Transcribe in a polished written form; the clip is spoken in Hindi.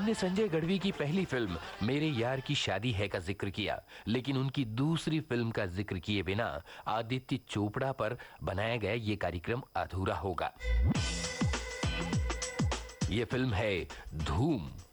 हमने संजय गढ़वी की पहली फिल्म मेरे यार की शादी है का जिक्र किया, लेकिन उनकी दूसरी फिल्म का जिक्र किए बिना आदित्य चोपड़ा पर बनाया गया ये कार्यक्रम अधूरा होगा। ये फिल्म है धूम।